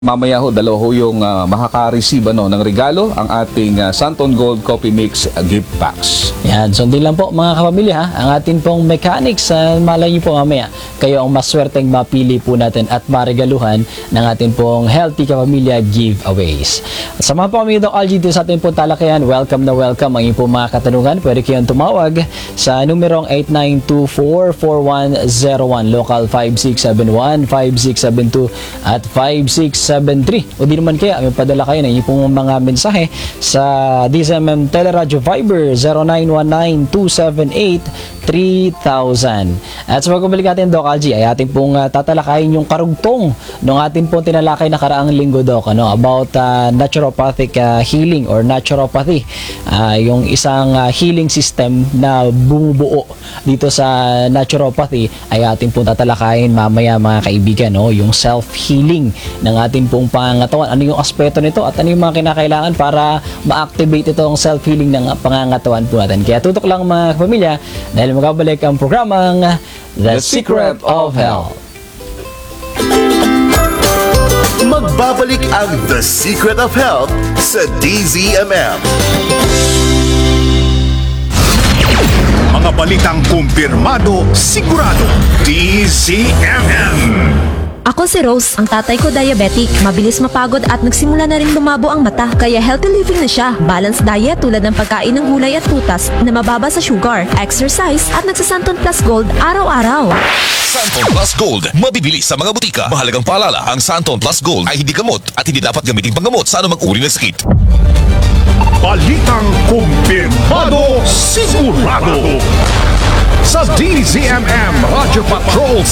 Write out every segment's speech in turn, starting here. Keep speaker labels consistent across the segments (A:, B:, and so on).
A: Mamaya ho, dalawa ho yung makaka-receive ng regalo, ang ating Santon Gold Coffee Mix gift packs.
B: Yan, sundin lang po mga kapamilya ha, ang ating pong mechanics, malay niyo po mamaya, kayo ang maswerteng mapili po natin at maregaluhan ng ating pong Healthy Kapamilya giveaways. At sa mga pamilya Doc Algie dito sa ating pong talakayan, welcome na welcome ang inyong mga katanungan. Pwede kayong tumawag sa numerong 8924-4101, local 5671, 5672 at 5673. O di naman kaya, may padala kayo ng inyong mga mensahe sa DZMM Teleradyo Viber 0919-278-3000. At sa pagbalik natin, Doc Algie, ay ating pong tatalakayin yung karugtong ng ating pong tinalakay na karaang linggo, Doc, about naturopathic healing or naturopathy. Yung isang healing system na bumubuo dito sa naturopathy ay ating pong tatalakayin mamaya mga kaibigan, yung self-healing ng ating pong pangangatawan. Ano yung aspeto nito at ano yung mga kinakailangan para ma-activate itong self-healing ng pangangatawan po natin. Kaya tutok lang mga pamilya dahil magabalik ang programang The Secret of Health.
C: Magbabalik ang The Secret of Health sa DZMM. Mga balitang kumpirmado, sigurado, DZMM.
D: Ako si Rose, ang tatay ko diabetic, mabilis mapagod at nagsimula na rin lumabo ang mata, kaya healthy living na siya. Balanced diet tulad ng pagkain ng gulay at prutas na mababa sa sugar, exercise at nagsasanton plus gold araw-araw.
E: Santon Plus Gold, mabibili sa mga butika. Mahalagang paalala, ang Santon Plus Gold ay hindi gamot at hindi dapat gamitin panggamot sa anumang uri ng sakit.
C: Balitang kumpirmado, sigurado. Sa DZMM Radyo Patrol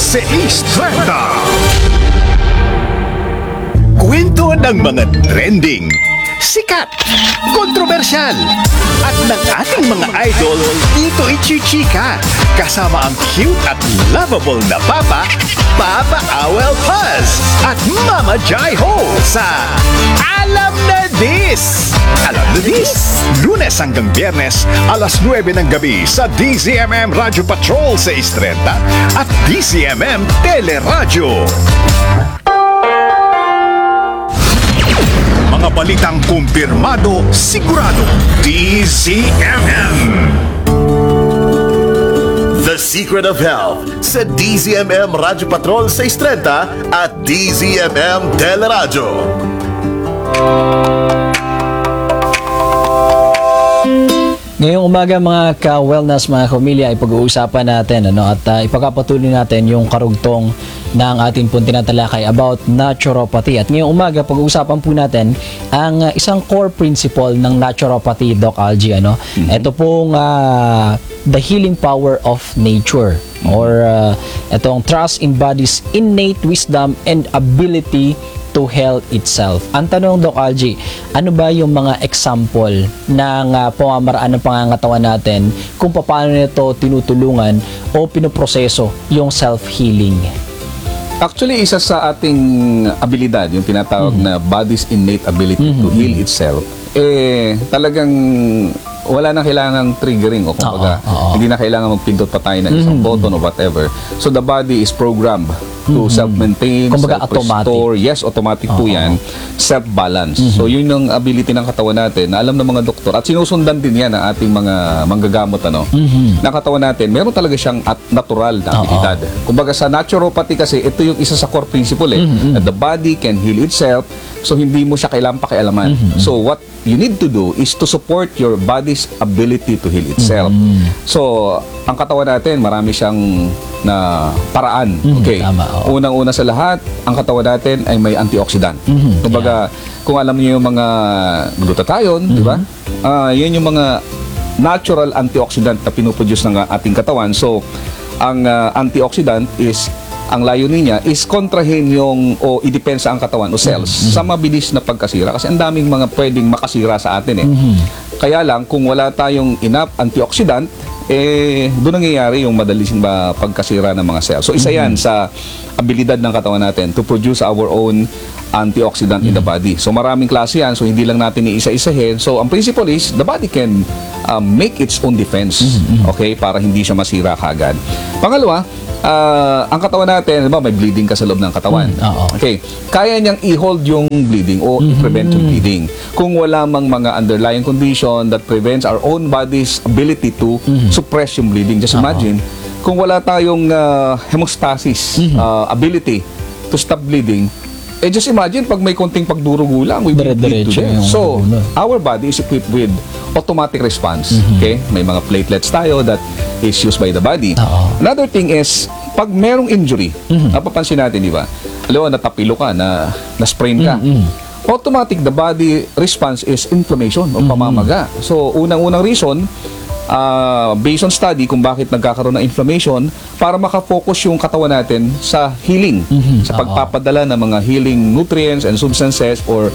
C: 630. Kwento ng mga trending, sikat, kontrobersyal, at ng ating mga idol dito ichichika. Kasama ang cute at lovable na Papa, Papa Awel Paz, at Mama Jai Ho sa Alam na This! Alam na This! Lunes hanggang Biyernes, alas 9 ng gabi sa DZMM Radyo Patrol 630 at DZMM Teleradyo. Mga balitang kumpirmado, sigurado, DZMM. The Secret of Health sa DZMM Radyo Patrol 630 at DZMM Teleradyo.
B: Ngayong umaga mga ka-wellness, mga kamilya, ay pag-uusapan natin at ipagpapatuloy natin yung karugtong ng ating pong tinatalakay about naturopathy. At ngayong umaga, pag-uusapan po natin ang isang core principle ng naturopathy, Doc Algie. Ito pong the healing power of nature, or itong trust in body's innate wisdom and ability to health itself. Ang tanong, Doc Algie, ano ba yung mga example ng pamamaraan ng pangangatawan natin kung paano nito tinutulungan o pinoproseso yung self-healing?
A: Actually, isa sa ating abilidad, yung tinatawag na body's innate ability to heal itself, talagang wala nang kailangang triggering o kumbaga, hindi na kailangan magpindot pa tayo ng isang button or whatever. So the body is programmed to self-maintain, self-restore. Yes, automatic po yan. Self-balance. So yun yung ability ng katawan natin na alam ng mga doktor at sinusundan din yan ng ating mga manggagamot na katawan natin. Meron talaga siyang natural na abilidad. Kumbaga sa naturopathy kasi, ito yung isa sa core principle that the body can heal itself, so hindi mo siya kailangan pakialaman. So what you need to do is to support your body's ability to heal itself. So ang katawan natin, marami siyang na paraan. Okay. Unang-una sa lahat, ang katawan natin ay may antioxidant. Kumbaga, kung alam niyo yung mga glutathione, di ba? Yan yung mga natural antioxidant na pinuproduce ng ating katawan. So, ang antioxidant is, ang layunin niya is kontrahin yung o idepensa ang katawan o cells sa mabilis na pagkasira kasi ang daming mga pwedeng makasira sa atin Kaya lang, kung wala tayong enough antioxidant, doon nangyayari yung madaling pagkasira ng mga cells. So, isa yan sa abilidad ng katawan natin to produce our own antioxidant in the body. So, maraming klase yan. So, hindi lang natin iisa-isahin. So, ang principle is, the body can make its own defense. Okay? Para hindi siya masira kagad. Pangalawa, ang katawan natin, diba, may bleeding ka sa loob ng katawan.
B: Oo.
A: Okay. Kaya niyang i-hold yung bleeding o i-prevent yung bleeding. Kung wala mang mga underlying condition that prevents our own body's ability to suppress yung bleeding. Just imagine, kung wala tayong hemostasis ability to stop bleeding, just imagine pag may konting pagdurugo lang, we will bleed to
B: Dire-diretso
A: death.
B: yung
A: So,
B: dugo.
A: our body is equipped with automatic response. Okay? May mga platelets tayo that is used by the body.
B: Oo.
A: Another thing is, pag merong injury, napapansin natin, di ba? Alam mo, natapilo ka, na-sprain ka. Automatic, the body response is inflammation o pamamaga. So, unang-unang reason, based on study kung bakit nagkakaroon ng inflammation, para makafocus yung katawan natin sa healing, sa pagpapadala ng mga healing nutrients and substances or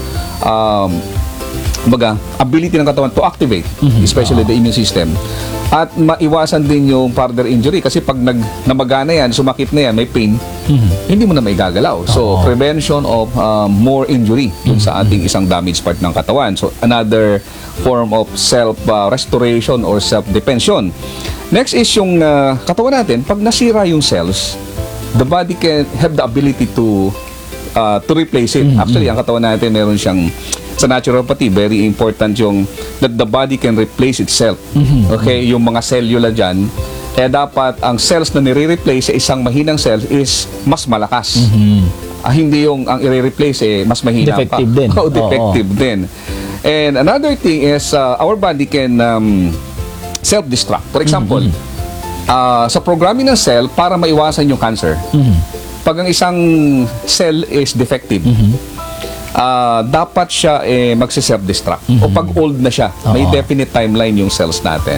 A: ability ng katawan to activate, especially the immune system. At maiwasan din yung further injury kasi pag namaga na yan, sumakit na yan, may pain, hindi mo na may gagalaw. So, prevention of more injury dun sa ating isang damaged part ng katawan. So, another form of self-restoration or self-defense yun. Next is yung katawan natin, pag nasira yung cells, the body can have the ability to replace it. Actually, ang katawan natin meron siyang sa naturopathy, very important yung that the body can replace itself. Okay, yung mga cellula dyan, kaya dapat ang cells na nire-replace sa isang mahinang cells is mas malakas. Hindi yung ang i-replace mas mahina
B: Defective
A: pa.
B: din.
A: Defective din. And another thing is our body can self-destruct. For example, sa programming ng cell para maiwasan yung cancer. Pag ang isang cell is defective, dapat siya magsi-self-destruct. O pag old na siya, may definite timeline yung cells natin.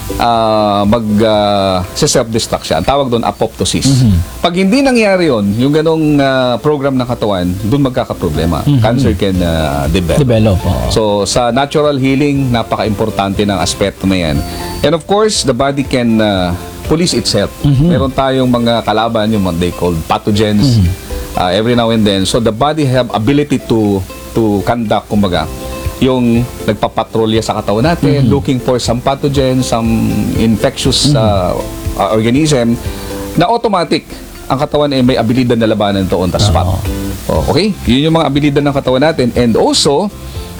A: Self-destruct siya. Ang tawag doon apoptosis. Pag hindi nangyari yun, yung ganong program ng katawan, doon magkakaproblema. Cancer can develop. So, sa natural healing, napaka-importante ng aspeto na yan. And of course, the body can police itself. Meron tayong mga kalaban, yung they called pathogens, every now and then. So, the body have ability to conduct, kumbaga, yung nagpapatrolya sa katawan natin, looking for some pathogen, some infectious organism, na automatic, ang katawan may abilidad na labanan to on the spot. Okay? Yun yung mga abilidad ng katawan natin. And also,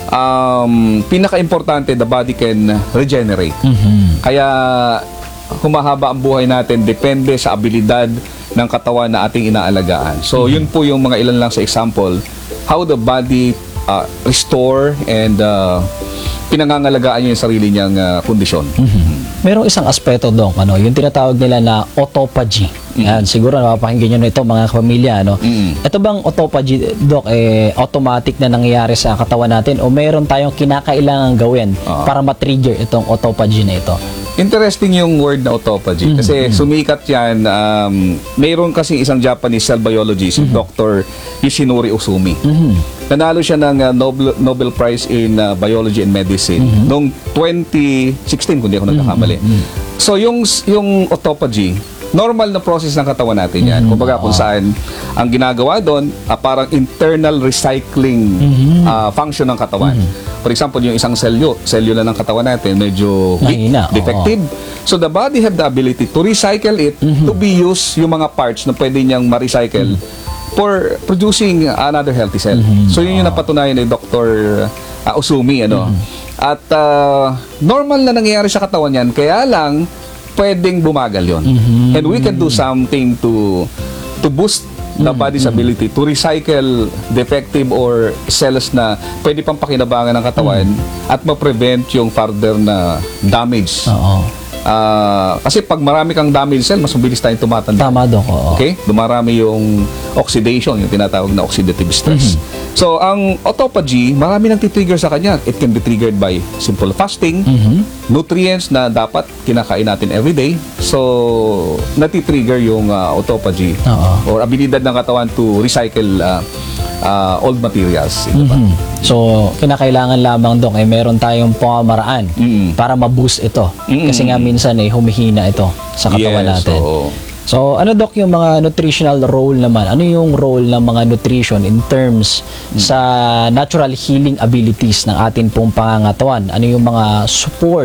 A: pinaka-importante, the body can regenerate. Kaya, humahaba ang buhay natin, depende sa abilidad ng katawan na ating inaalagaan. So, yun po yung mga ilan lang sa example, how the body restore and pinangangalagaan niya yung sarili niyang kondisyon.
B: Merong isang aspeto doon, yung tinatawag nila na autophagy. Yan, siguro napapakinggan nyo na ito mga kapamilya. Ito bang autophagy, Doc, automatic na nangyayari sa katawan natin o meron tayong kinakailangan gawin para matrigger itong autophagy na ito?
A: Interesting yung word na autophagy kasi sumikat yan. Mayroon kasi isang Japanese cell biologist, si Dr. Yoshinori Uzumi. Nanalo siya ng Nobel Prize in Biology and Medicine noong 2016 kung di ako nagkakamali. So yung autophagy, normal na process ng katawan natin yan. Kumbaga kung saan ang ginagawa doon, parang internal recycling function ng katawan. For example, yung isang cellula ng katawan natin medyo weak,
B: Mahina,
A: defective. So the body have the ability to recycle it to be used yung mga parts na pwede niyang ma-recycle for producing another healthy cell. So yun yung napatunayan ni Dr. Uzumi. At normal na nangyayari sa katawan yan, kaya lang pwedeng bumagal yon. And we can do something to boost the body's ability to recycle defective or cells na pwede pang pakinabangan ng katawan at ma-prevent yung further na damage. Kasi pag marami kang damage cell, mas mabilis tayong tumatanda.
B: Tama, Doc.
A: Okay? Dumarami yung oxidation, yung tinatawag na oxidative stress. So, ang autophagy, marami nang titrigger sa kanya. It can be triggered by simple fasting, nutrients na dapat kinakain natin everyday. So, natitrigger yung autophagy or abilidad ng katawan to recycle old materials.
B: So, kinakailangan lamang, Doc, meron tayong pamamaraan para ma-boost ito. Kasi nga minsan humihina ito sa katawan natin. So, ano, Doc, yung mga nutritional role naman? Ano yung role ng mga nutrition in terms sa natural healing abilities ng ating pong pangangatawan? Ano yung mga support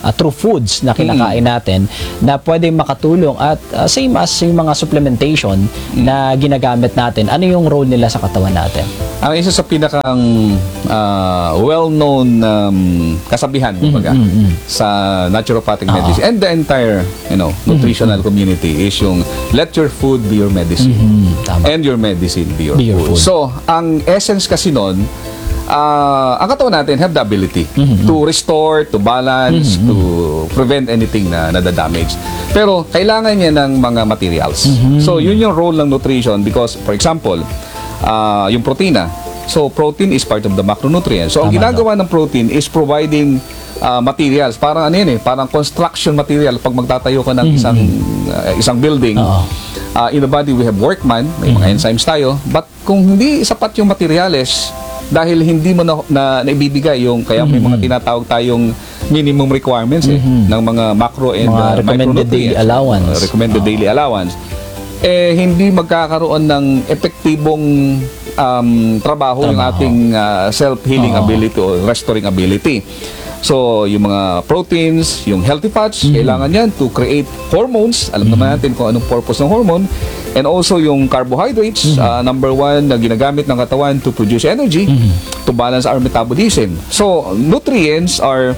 B: true foods na kinakain natin na pwedeng makatulong at same as yung mga supplementation na ginagamit natin, ano yung role nila sa katawan natin?
A: Ang isa sa pinakang well-known kasabihan kumbaga, sa naturopathic medicine and the entire nutritional community is yung let your food be your medicine
B: Tama.
A: and your medicine be your,
B: Be your
A: food.
B: food.
A: So, ang essence kasi nun, ang katawan natin have the ability to restore, to balance, to prevent anything na nadadamage. Pero kailangan niya ng mga materials. So, yun yung role ng nutrition because, for example, yung protina. So, protein is part of the macronutrients. So, ang
B: Tama,
A: ginagawa ng protein is providing materials. Parang ano yun parang construction material pag magtatayo ka ng isang building. In the body, we have workman, may mga enzymes tayo. But kung hindi sapat yung materials, dahil hindi mo na naibibigay yung, kaya may mga tinatawag tayong minimum requirements ng mga macro and
B: Mga recommended
A: micronutrients.
B: daily allowance.
A: Recommended daily allowance. Hindi magkakaroon ng epektibong trabaho yung ating self-healing ability o restoring ability. So, yung mga proteins, yung healthy fats, kailangan yan to create hormones. Alam naman natin kung anong purpose ng hormone. And also yung carbohydrates, number one na ginagamit ng katawan to produce energy, to balance our metabolism. So, nutrients are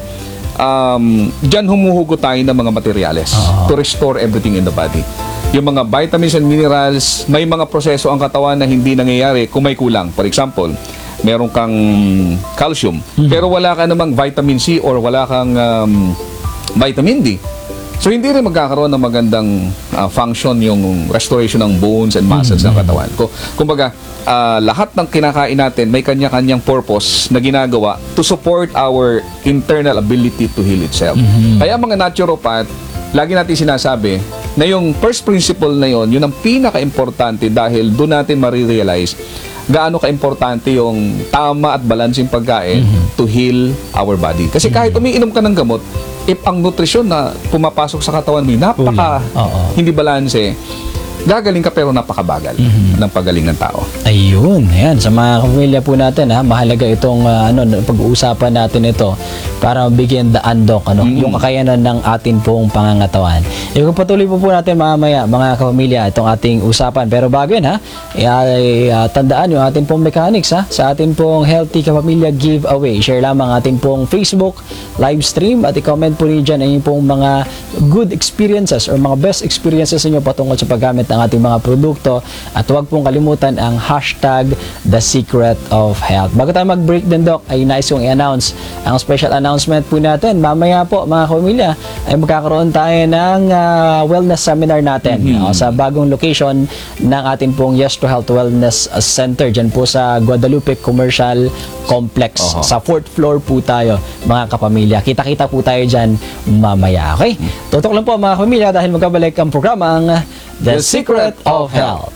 A: dyan humuhugot tayo ng mga materyales to restore everything in the body. Yung mga vitamins and minerals, may mga proseso ang katawan na hindi nangyayari kung may kulang. For example, meron kang calcium, pero wala ka namang vitamin C or wala kang vitamin D. So, hindi rin magkakaroon ng magandang function yung restoration ng bones and muscles ng katawan. Kumbaga, lahat ng kinakain natin may kanya-kanyang purpose na ginagawa to support our internal ability to heal itself. Kaya mga naturopath, lagi natin sinasabi na yung first principle na yun ang pinaka-importante dahil doon natin marirealize gaano ka-importante yung tama at balansing pagkain to heal our body. Kasi kahit umiinom ka ng gamot, if ang nutrisyon na pumapasok sa katawan mo, napaka hindi balanse, gagaling ka pero napakabagal ng pagaling ng tao.
B: Ayun, ayan. Sa mga pamilya po natin, mahalaga itong pag-uusapan natin ito para mabigyan daan, Doc, yung kakayanan ng atin pong pangangatawan. Ipagpatuloy po natin mamaya, mga kapamilya, itong ating usapan. Pero bago yun, tandaan yung ating pong mechanics, sa ating pong Healthy Kapamilya Giveaway. Share lamang ating pong Facebook live stream at i-comment po niyo dyan ang pong mga good experiences or mga best experiences niyo patungkol sa paggamit ng ating mga produkto at huwag pong kalimutan ang hashtag The Secret of Health. Bago tayo mag-break din, Doc, ay nais kong i-announce ang special announcement po natin. Mamaya po, mga kapamilya, ay magkakaroon tayo ng wellness seminar natin sa bagong location ng ating pong Yes to Health Wellness Center dyan po sa Guadalupe Commercial Complex. Sa 4th floor po tayo, mga kapamilya. Kita-kita po tayo dyan mamaya. Okay? Tutok lang po, mga kapamilya, dahil magkabalik ang programang The Secret of Health.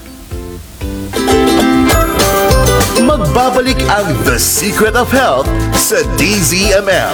C: Magbabalik ang The Secret of Health sa DZMM.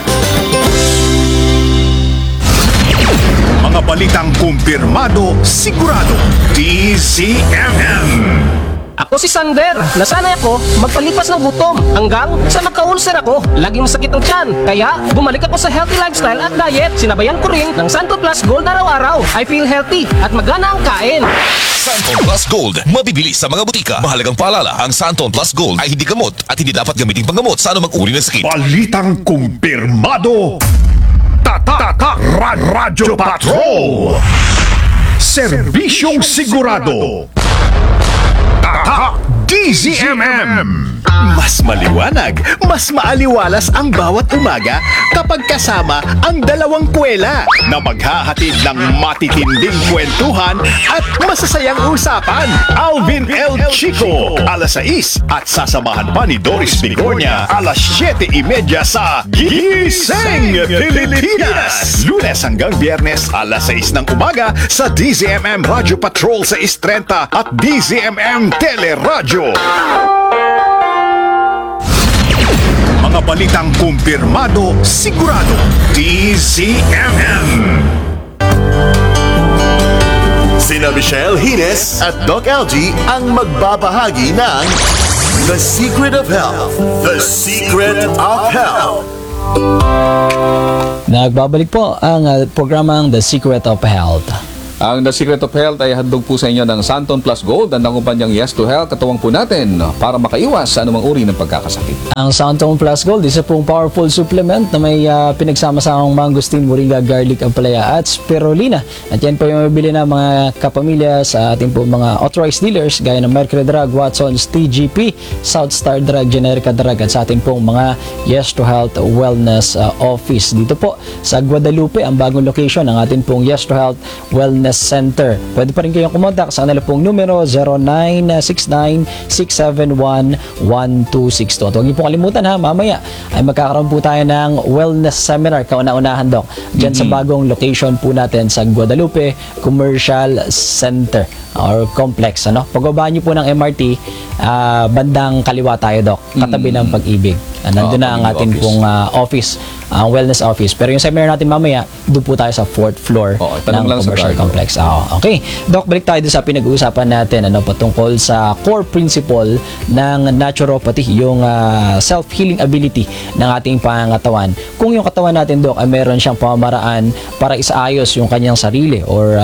C: Mga balitang kumpirmado, sigurado, DZMM.
F: Ako si Sander. Nasanay ako magpalipas ng gutom hanggang sa maka-ulcer ako. Laging masakit ang tiyan. Kaya bumalik ako sa healthy lifestyle at diet. Sinabayan ko rin ng Santon Plus Gold araw-araw. I feel healthy at magana ang kain.
E: Santon Plus Gold, mabibili sa mga butika. Mahalagang paalala, ang Santon Plus Gold ay hindi gamot at hindi dapat gamitin panggamot sa anumang uri ng sakit.
C: Balitang kumpirmado, Tatak Radyo Patrol. Serbisyong sigurado, Tatak DZMM. Mas maliwanag, mas maaliwalas ang bawat umaga kapag kasama ang dalawang kwela na maghahatid ng matitinding kwentuhan at masasayang usapan. Alvin L. Chico, alas 6 at sasamahan pa ni Doris Bigornia, alas 7:30 sa Gising Pilipinas. Lunes hanggang Biyernes, alas 6 ng umaga sa DZMM Radio Patrol sa 6:30 at DZMM Teleradyo. Mga balitang kumpirmado, sigurado, DZMM. Sina Michelle Hines at Doc LG ang magbabahagi ng The Secret of Health. The Secret of Health.
B: Nagbabalik po ang programang The Secret of Health.
A: Ang The Secret of Health ay handog po sa inyo ng Santon Plus Gold, ang nangumpanyang Yes to Health, katuwang po natin para makaiwas sa anumang uri ng pagkakasakit.
B: Ang Santon Plus Gold, isa pong powerful supplement na may pinagsama-samang mangosteen, moringa, garlic, ampalaya at spirulina. At yan po yung mabili na mga kapamilya sa ating po mga authorized dealers gaya ng Mercury Drug, Watson's, TGP, South Star Drug, Generica Drug at sa ating pong mga Yes to Health Wellness Office. Dito po sa Guadalupe, ang bagong location ng ating pong Yes to Health Wellness Center. Pwede pa rin kayong kumontak sa kanila pong numero 0969-671-1262. At huwag niyo pong kalimutan ha, mamaya ay magkakaroon po tayo ng wellness seminar kauna-unahan, Doc. Diyan sa bagong location po natin sa Guadalupe Commercial Center or Complex. Pagbaba niyo po ng MRT, bandang kaliwa tayo, Doc. Katabi ng Pag-ibig. Nandun na ang ating
A: Pag-ibig
B: pong office, ang wellness office. Pero yung seminar natin mamaya, doon po tayo sa 4th floor ng
A: tanong lang sa
B: commercial
A: driver.
B: complex. Okay. Doc, balik tayo doon sa pinag-uusapan natin patungkol sa core principle ng naturopathy, yung self-healing ability ng ating pangangatawan. Kung yung katawan natin, Doc, ay meron siyang pamamaraan para isaayos yung kanyang sarili or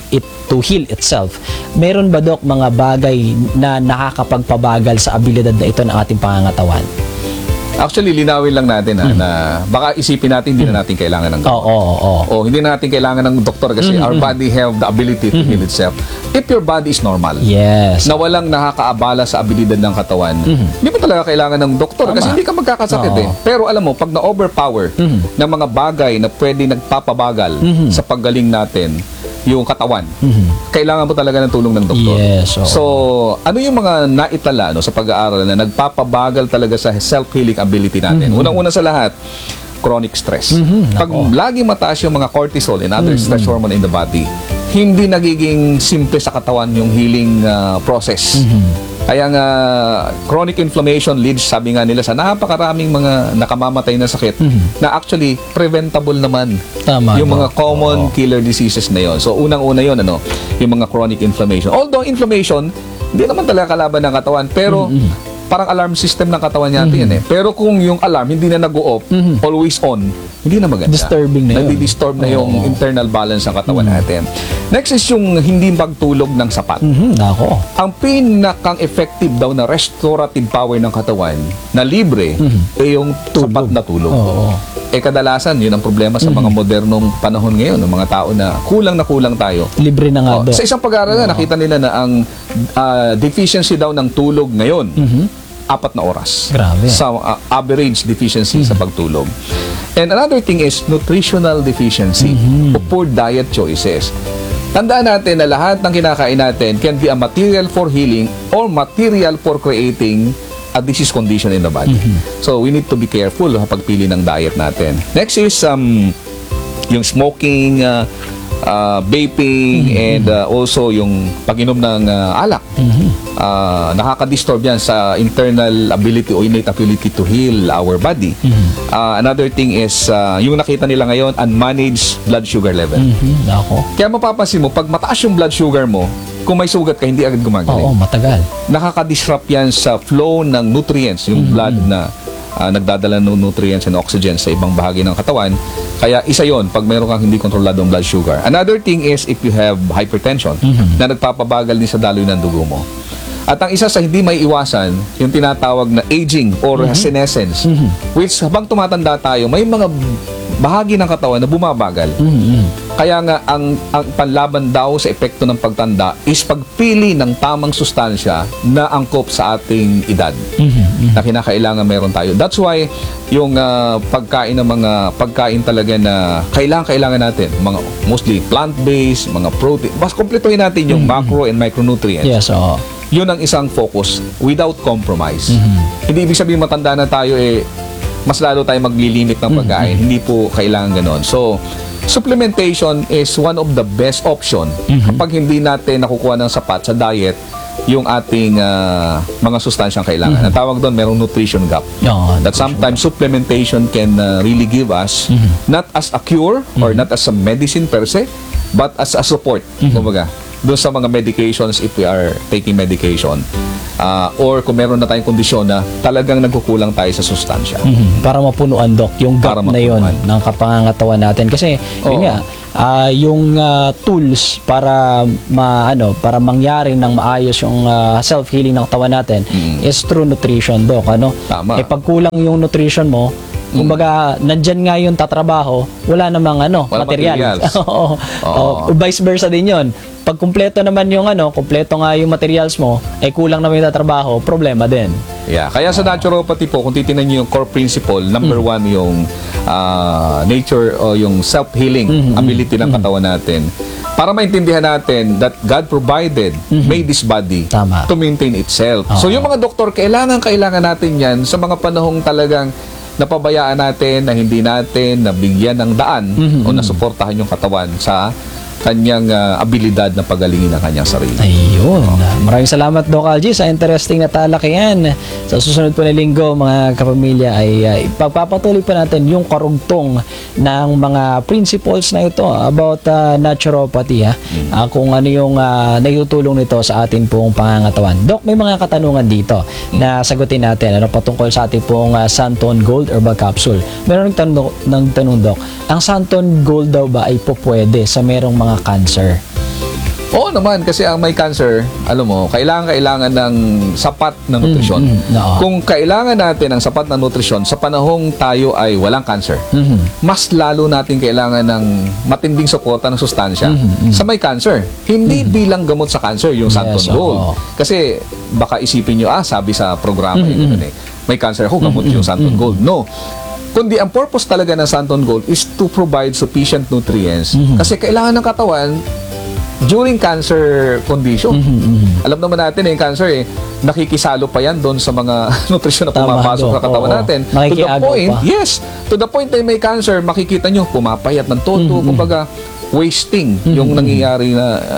B: to heal itself, meron ba, Doc, mga bagay na nakakapagpabagal sa abilidad na ito ng ating pangangatawan?
A: Actually, linawin lang natin na baka isipin natin hindi na natin kailangan ng doktor. O hindi na natin kailangan ng doktor kasi our body have the ability to heal itself. If your body is normal,
B: Yes.
A: na walang nakakaabala sa abilidad ng katawan, hindi mo talaga kailangan ng doktor kasi hindi ka magkakasakit
B: Oo.
A: Pero alam mo, pag na-overpower ng mga bagay na pwede nagpapabagal sa paggaling natin, yung katawan, kailangan mo talaga ng tulong ng doktor.
B: Yes, oo.
A: So, ano yung mga naitala sa pag-aaral na nagpapabagal talaga sa self-healing ability natin? Unang-una sa lahat, chronic stress. Pag lagi mataas yung mga cortisol and other stress hormone in the body, hindi nagiging simple sa katawan yung healing process. Kaya nga, chronic inflammation leads, sabi nga nila, sa napakaraming mga nakamamatay na sakit na actually preventable naman.
B: Tama,
A: yung mga
B: Doc.
A: common killer diseases na yon. So, unang-una yon yung mga chronic inflammation. Although inflammation, hindi naman talaga kalaban ng katawan, pero parang alarm system ng katawan natin yan Pero kung yung alarm hindi na nag-o-off, always on, hindi na maganda.
B: Disturbing na yun.
A: Nadi-disturb na yung internal balance ng katawan natin. Next is yung hindi pagtulog ng sapat.
B: Nako.
A: Ang pinakang effective daw na restorative power ng katawan na libre ay yung sapat na tulog.
B: Oo.
A: Kadalasan, yun ang problema sa mga modernong panahon ngayon, ng mga tao na kulang tayo.
B: Libre na nga, Doc.
A: Sa isang pag-aaral na nakita nila na ang deficiency daw ng tulog ngayon, 4 na oras.
B: Grabe.
A: Sa average deficiency sa pagtulog. And another thing is nutritional deficiency o poor diet choices. Tandaan natin na lahat ng kinakain natin can be a material for healing or material for creating a disease condition in the body. So we need to be careful sa pagpili ng diet natin. Next is yung smoking, vaping, and also yung pag-inom ng alak. Nakaka-disturb yan sa internal ability o innate ability to heal our body. Another thing is yung nakita nila ngayon, unmanaged blood sugar level.
B: Nako.
A: Kaya mapapansin mo, pag mataas yung blood sugar mo, kung may sugat ka, hindi agad gumagaling.
B: Oo, matagal.
A: Nakaka-disrupt yan sa flow ng nutrients, yung blood na nagdadala ng nutrients and oxygen sa ibang bahagi ng katawan. Kaya isa yon pag mayroon kang hindi kontroladong blood sugar. Another thing is if you have hypertension na nagpapabagal din sa daloy ng dugo mo. At ang isa sa hindi may iwasan, yung tinatawag na aging or senescence, which habang tumatanda tayo, may mga bahagi ng katawan na bumabagal. Kaya nga, ang panlaban daw sa epekto ng pagtanda is pagpili ng tamang sustansya na angkop sa ating edad na kinakailangan meron tayo. That's why yung pagkain ng mga pagkain talaga na kailangan natin, mga mostly plant-based, mga protein, mas kumpletuhin natin yung macro and micronutrients.
B: Yes, oo.
A: Yun ang isang focus without compromise. Hindi ibig sabihin matanda na tayo mas lalo tayo maglilimit ng pagkain. Hindi po kailangan ganon. So, supplementation is one of the best option kapag hindi natin nakukuha ng sapat sa diet yung ating mga sustansyang kailangan. Ang tawag doon, merong nutrition gap. That sometimes supplementation can really give us not as a cure or not as a medicine per se, but as a support. Kumbaga, doon sa mga medications if we are taking medication. Or kung meron na tayong kondisyon na talagang nagkukulang tayo sa sustansya.
B: Para mapunuan, Doc, yung gap
A: Para
B: na yun
A: mapunuan.
B: ng kapangangatawan natin. Kasi, yun
A: Oo.
B: nga, yung tools para para mangyari ng maayos yung self-healing ng katawan natin is through nutrition, Doc.
A: Tama.
B: Pag kulang yung nutrition mo, kumbaga, nandyan nga yung tatrabaho, wala namang
A: Walang
B: material.
A: materials.
B: Oo.
A: Oo.
B: Vice versa din yun. Pag kumpleto naman yung kumpleto nga yung materials mo, kulang naman yung tatrabaho, problema din.
A: Yeah. Kaya sa naturopathy po, kung titingnan niyo yung core principle, number one yung nature o yung self-healing ability ng katawan natin. Para maintindihan natin that God provided, made this body
B: Tama.
A: to maintain itself. So yung mga doktor, kailangan natin yan sa mga panahong talagang napabayaan natin, na hindi natin nabigyan ng daan o nasuportahan yung katawan sa kanyang abilidad na pagalingin ang kanyang sarili.
B: Ayun. Maraming salamat, Doc Algie, sa interesting na talakayan. Sa susunod po na linggo, mga kapamilya, ay ipagpapatuloy pa natin yung karugtong ng mga principles na ito about naturopathy. Kung ano yung naitutulong nito sa atin pong pangangatawan. Doc, may mga katanungan dito na sagutin natin patungkol sa ating pong Santon Gold Herbal Capsule. Meron ng tanong, Doc, ang Santon Gold daw ba ay pupwede sa merong mga cancer?
A: Oo naman, kasi ang may cancer, alam mo, kailangan ng sapat na nutrisyon.
B: Oo.
A: Kung kailangan natin ng sapat na nutrisyon sa panahong tayo ay walang cancer, mas lalo natin kailangan ng matinding suporta ng sustansya sa may cancer. Hindi bilang gamot sa cancer yung Santon
B: Yes,
A: Gold.
B: oo.
A: Kasi baka isipin nyo, sabi sa programa yun, may cancer ako, gamot yung Santon Gold. No. Kundi ang purpose talaga ng Santon Gold is to provide sufficient nutrients. Kasi kailangan ng katawan during cancer condition. Alam naman natin yung cancer nakikisalo pa yan doon sa mga nutrisyon na
B: Tama,
A: pumapasok
B: Doc.
A: sa katawan
B: Oo.
A: natin. To the
B: Nakikiagaw
A: point,
B: pa.
A: yes, to the point na may cancer, makikita nyo, pumapayat ng todo, kumbaga, wasting yung nangyayari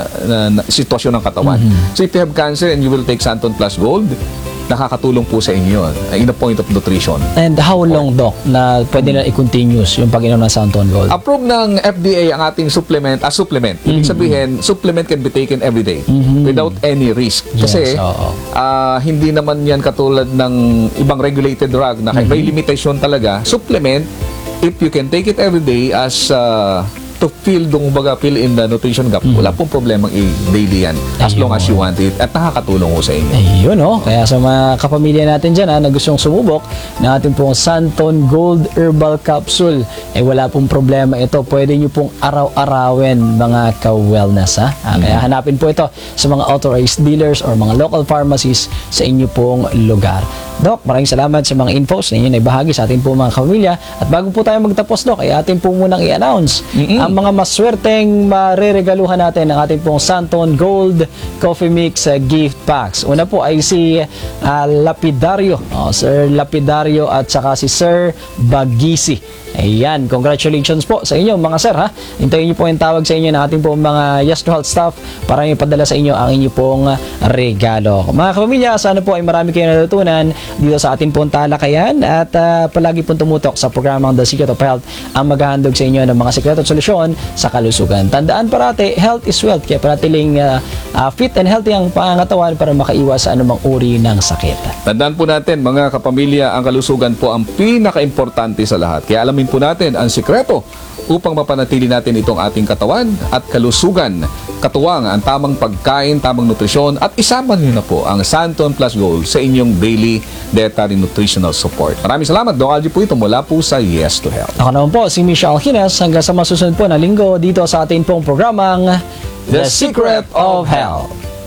A: na sitwasyon ng katawan. So if you have cancer and you will take Santon Plus Gold, nakakatulong po sa inyo in the point of nutrition.
B: And how long, Doc, na pwede na i-continuous yung pag-inom ng Santon Gold?
A: Approved ng FDA ang ating supplement. Ibig sabihin, supplement can be taken every day without any risk. Kasi
B: Yes, oo.
A: hindi naman yan katulad ng ibang regulated drug na may limitation talaga. Supplement, if you can take it every day as to fill in the nutrition gap, wala pong problema i-daily yan as long as you want it at nakakatulong ko sa inyo.
B: Ayun, kaya sa mga kapamilya natin dyan na gustong sumubok na ating pong Santon Gold Herbal Capsule, wala pong problema ito. Pwede nyo pong araw-arawin, mga ka-wellness. Kaya hanapin po ito sa mga authorized dealers or mga local pharmacies sa inyo pong lugar. Doc, maraming salamat sa mga infos na inyo na ibahagi sa ating pong mga kapamilya. At bago po tayo magtapos, Doc, ay ating pong munang i-announce ang mga maswerteng mareregaluhan natin ng ating pong Santon Gold Coffee Mix gift packs. Una po ay si Lapidario, Sir Lapidario at saka si Sir Bagisi. Ayan, congratulations po sa inyo mga sir Hintayin niyo po yung tawag sa inyo ng ating pong mga Yes to Health staff para ipadala sa inyo ang inyo pong regalo. Mga kapamilya, sana po ay marami kayong natutunan dito sa ating pong talakayan at palagi pong tumutok sa programang The Secret of Health ang maghahandog sa inyo ng mga sekreto at solusyon sa kalusugan. Tandaan parati, health is wealth. Kaya paratiling fit and healthy ang pangangatawan para makaiwas sa anumang uri ng sakit.
A: Tandaan po natin, mga kapamilya, ang kalusugan po ang pinaka-importante sa lahat. Kaya alamin po natin ang sikreto upang mapanatili natin itong ating katawan at kalusugan. Katuwang ang tamang pagkain, tamang nutrisyon at isama niyo na po ang Santon Plus Gold sa inyong daily dietary nutritional support. Maraming salamat, Doc Algie po ito mula po sa Yes to Health.
B: Ako naman po, si Michelle Alquines, hanggang sa masusunod po na linggo dito sa ating pong programang The Secret of Health.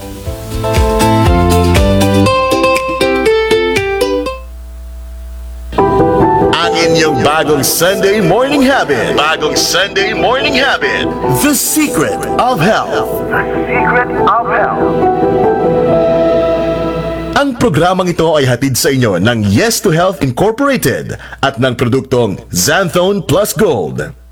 C: Ang inyong bagong Sunday morning habit. The Secret of Health. Ang programang ito ay hatid sa inyo ng Yes to Health Incorporated at ng produktong Xanthone Plus Gold.